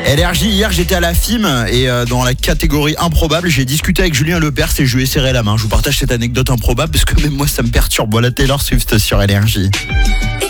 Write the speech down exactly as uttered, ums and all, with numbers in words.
L R J, hier j'étais à la F I M et euh, dans la catégorie improbable, j'ai discuté avec Julien Lepers et je lui ai serré la main. Je vous partage cette anecdote improbable parce que même moi ça me perturbe. Voilà Taylor Swift sur L R J.